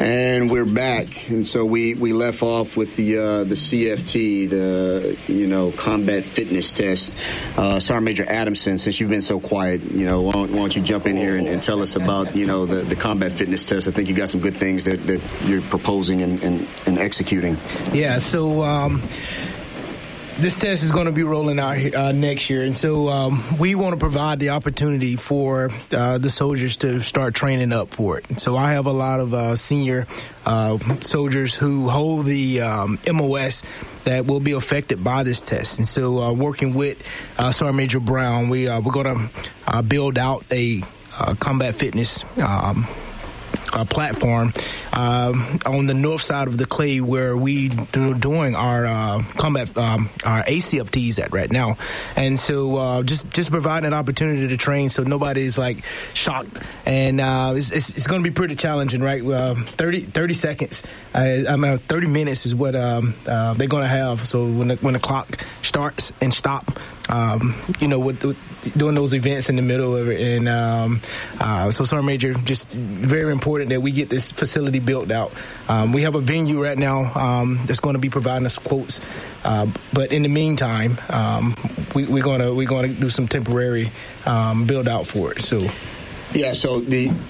And we're back, and so we left off with the CFT, the combat fitness test. Sergeant Major Adamson, since you've been so quiet, why don't you jump in here and tell us about the combat fitness test? I think you got some good things that you're proposing and executing. Yeah, so this test is going to be rolling out next year, and so we want to provide the opportunity for the soldiers to start training up for it. And so I have a lot of senior soldiers who hold the MOS that will be affected by this test. And so working with Sergeant Major Brown, we're going to build out a combat fitness platform on the north side of the Clay, where we doing our combat our ACFTs at right now. And so just provide an opportunity to train so nobody's like shocked. And it's going to be pretty challenging, right? 30 seconds, 30 minutes is what they're going to have. So when the clock starts and stop, with doing those events in the middle of it. And so Sergeant Major, just very important that we get this facility built out. We have a venue right now that's going to be providing us quotes, but in the meantime, we're going to do some temporary build out for it. So yeah, so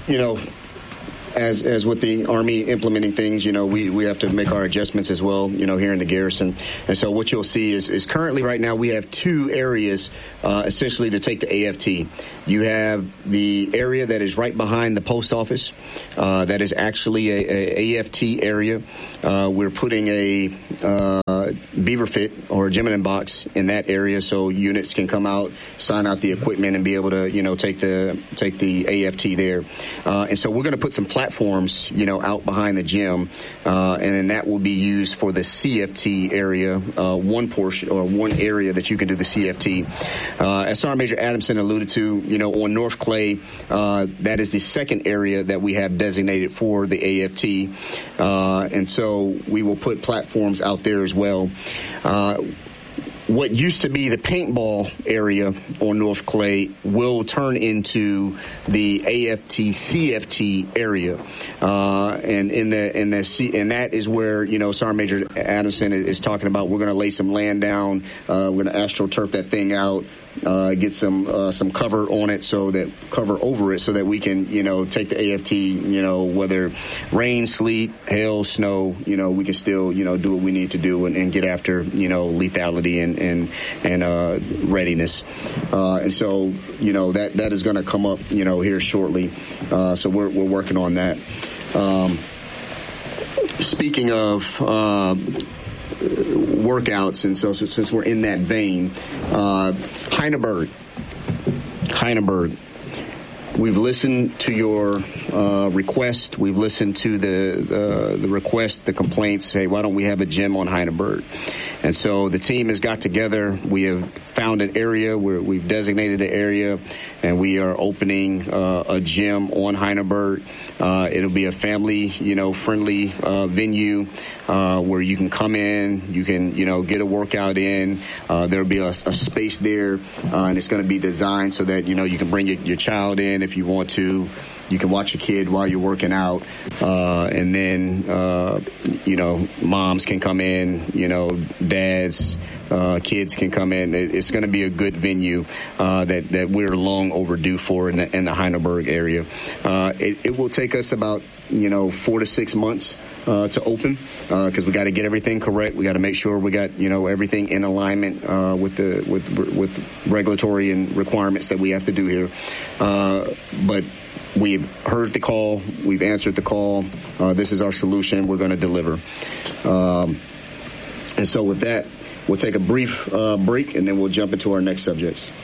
as with the Army implementing things, we have to make our adjustments as well, here in the garrison. And so what you'll see is currently right now we have two areas essentially to take the AFT. You have the area that is right behind the post office. That is actually a AFT area. We're putting a Beaver Fit or a Gemini box in that area so units can come out, sign out the equipment, and be able to, take the AFT there. And so we're going to put some platforms, out behind the gym, and then that will be used for the CFT area, one portion or one area that you can do the CFT. As Sergeant Major Adamson alluded to, on North Clay, that is the second area that we have designated for the AFT, and so we will put platforms out there as well. What used to be the paintball area on North Clay will turn into the AFT CFT area, and that is where Sergeant Major Adamson is talking about. We're going to lay some land down. We're going to AstroTurf that thing out. Get some cover on it, cover over it, so that we can, take the AFT, whether rain, sleet, hail, snow, we can still, do what we need to do and get after, lethality and readiness. And so, that is going to come up, here shortly. So we're working on that. Speaking of, workouts, and so since we're in that vein, Heineberg, we've listened to your request. We've listened to the request, the complaints. Hey, why don't we have a gym on Heineberg? And so the team has got together. We have found an area where we've designated an area, and we are opening a gym on Heineberg. It'll be a family, friendly venue where you can come in, you can, get a workout in. There'll be a space there, and it's going to be designed so that, you can bring your child in if you want to. You can watch your kid while you're working out, and then, moms can come in, dads, kids can come in. It's going to be a good venue that we're long overdue for in the Heineberg area. It will take us about 4 to 6 months to open, because we got to get everything correct. We got to make sure we got everything in alignment with regulatory and requirements that we have to do here. But we've heard the call. We've answered the call. This is our solution. We're going to deliver. And so with that, we'll take a brief break, and then we'll jump into our next subjects.